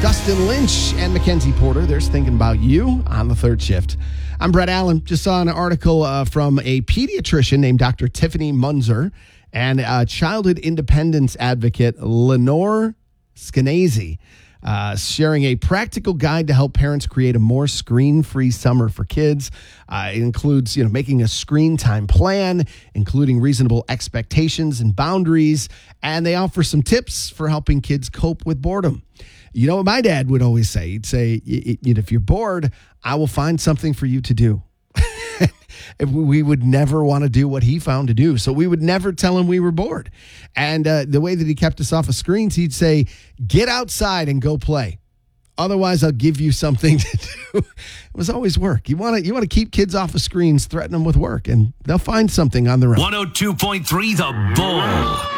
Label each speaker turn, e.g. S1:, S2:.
S1: Dustin Lynch and Mackenzie Porter. They're thinking about you on the third shift. I'm Brett Allen. Just saw an article from a pediatrician named Dr. Tiffany Munzer and childhood independence advocate Lenore Skenazy sharing a practical guide to help parents create a more screen-free summer for kids. It includes, making a screen time plan, including reasonable expectations and boundaries, and they offer some tips for helping kids cope with boredom. You know what my dad would always say? He'd say, if you're bored, I will find something for you to do. We would never want to do what he found to do. So we would never tell him we were bored. And the way that he kept us off of screens, he'd say, get outside and go play. Otherwise, I'll give you something to do. It was always work. You want to keep kids off of screens, threaten them with work, and they'll find something on their own.
S2: 102.3 The Bull.